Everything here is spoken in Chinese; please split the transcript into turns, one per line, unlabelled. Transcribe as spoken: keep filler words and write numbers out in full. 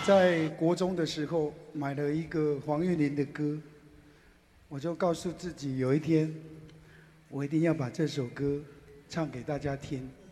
在国中的时候买了一个黄韵玲的歌，我就告诉自己，有一天我一定要把这首歌唱给大家听。